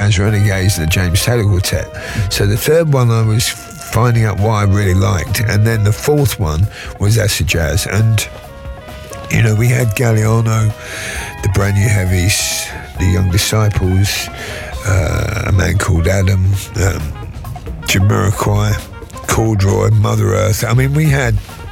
Jazz Renegades and the James Taylor Quartet. So the third one I was finding out what I really liked, and then the fourth one was Acid Jazz. And you know, we had Galliano, the Brand New Heavies, the Young Disciples, a man called Adam, Jamiroquai, Corduroy, Mother Earth. I mean, we had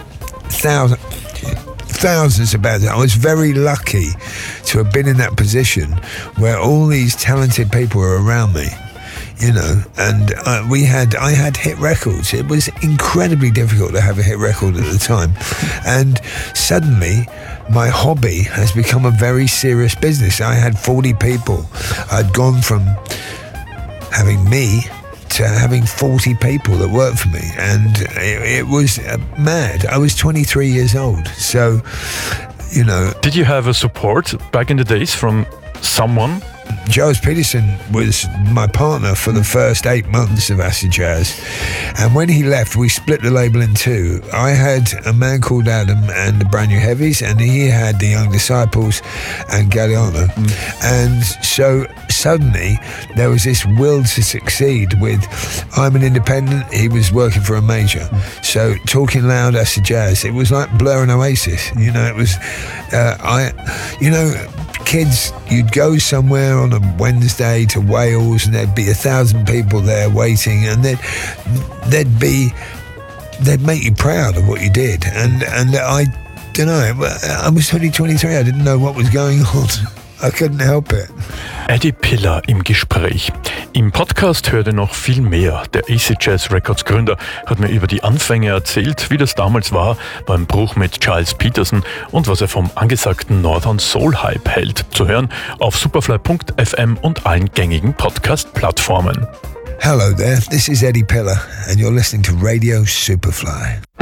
thousands of bands. I was very lucky to have been in that position where all these talented people were around me, you know, and I had hit records. It was incredibly difficult to have a hit record at the time, and suddenly my hobby has become a very serious business. I had 40 people. I'd gone from having me to having 40 people that worked for me, and it was mad. I was 23 years old, so, you know. Did you have a support back in the days from someone? Giles Peterson was my partner for the first 8 months of Acid Jazz, and when he left, we split the label in two. I had a man called Adam and the Brand New Heavies, and he had the Young Disciples and Galliano. And so suddenly there was this will to succeed with, I'm an independent, he was working for a major. So Talking Loud, Acid Jazz, it was like Blur and Oasis, you know. It was kids, you'd go somewhere on a Wednesday to Wales and there'd be 1,000 people there waiting, and they'd make you proud of what you did. And I don't know, I was only 23, I didn't know what was going on. I couldn't help it. Eddie Piller im Gespräch. Im Podcast hört ihr noch viel mehr. Der Acid Jazz Records Gründer hat mir über die Anfänge erzählt, wie das damals war beim Bruch mit Giles Peterson und was er vom angesagten Northern Soul Hype hält. Zu hören auf superfly.fm und allen gängigen Podcast-Plattformen. Hello there, this is Eddie Piller and you're listening to Radio Superfly.